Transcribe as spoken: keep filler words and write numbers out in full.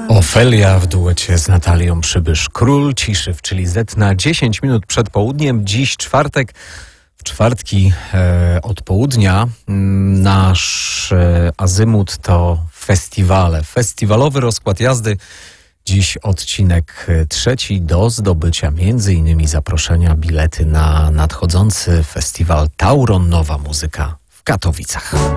Ofelia w duecie z Natalią Przybysz. Król ciszy w Chili Z na dziesięć minut przed południem. Dziś czwartek. W czwartki e, od południa nasz e, azymut to festiwale. Festiwalowy rozkład jazdy. Dziś odcinek trzeci do zdobycia między innymi zaproszenia, bilety na nadchodzący festiwal Tauron Nowa Muzyka w Katowicach.